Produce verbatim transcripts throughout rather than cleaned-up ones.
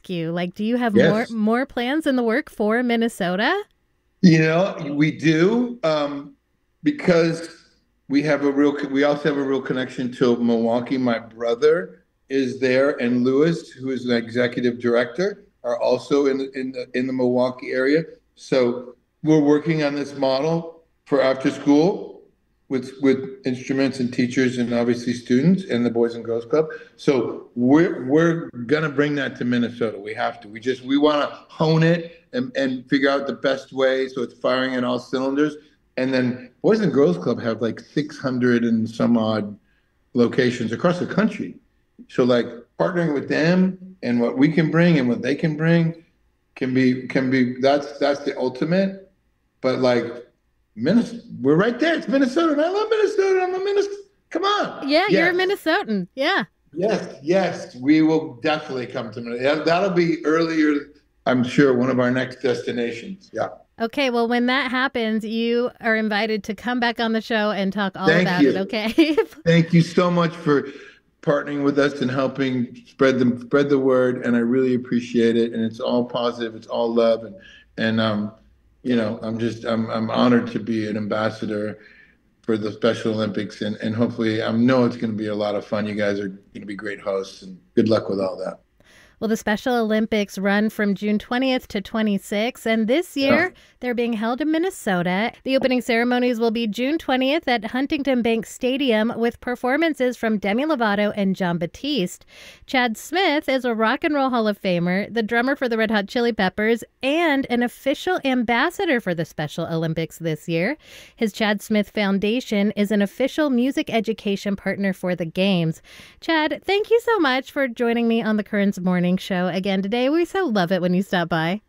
you. Like, do you have more Yes. more plans in the work for Minnesota? You know, we do, um, because we have a real, we also have a real connection to Milwaukee. My brother is there, and Lewis, who is an executive director, are also in the, in the in the Milwaukee area. So we're working on this model for after school with with instruments and teachers and obviously students and the Boys and Girls Club. So we're we're gonna bring that to Minnesota. We have to. We just we want to hone it and and figure out the best way so it's firing in all cylinders. And then Boys and Girls Club have like six hundred and some odd locations across the country. So like partnering with them and what we can bring and what they can bring can be can be that's that's the ultimate. But like Minnesota, we're right there. It's Minnesota, and I love Minnesota. I'm a Minnesota. Come on. Yeah, you're a Yes, Minnesotan. Yeah. yes, yes. We will definitely come to Minnesota. That'll be earlier. I'm sure one of our next destinations. Yeah. Okay, well, when that happens, you are invited to come back on the show and talk all Thank about it, you. okay? Thank you so much for partnering with us and helping spread the spread the word. And I really appreciate it. And it's all positive. It's all love. And and um, you know, I'm just I'm I'm honored to be an ambassador for the Special Olympics. And and hopefully I know it's going to be a lot of fun. You guys are going to be great hosts. And good luck with all that. Well, the Special Olympics run from June twentieth to twenty-sixth, and this Yeah. year they're being held in Minnesota. The opening ceremonies will be June twentieth at Huntington Bank Stadium with performances from Demi Lovato and Jon Batiste. Chad Smith is a Rock and Roll Hall of Famer, the drummer for the Red Hot Chili Peppers, and an official ambassador for the Special Olympics this year. His Chad Smith Foundation is an official music education partner for the Games. Chad, thank you so much for joining me on the Currents Morning Show again today. We so love it when you stop by.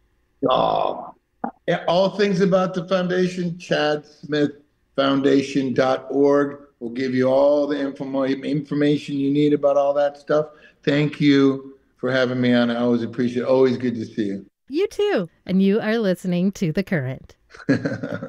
Oh, yeah, all things about the foundation, chad smith foundation dot org will give you all the info, information you need about all that stuff. Thank you for having me on. I always appreciate it. Always good to see you. You too. And you are listening to The Current.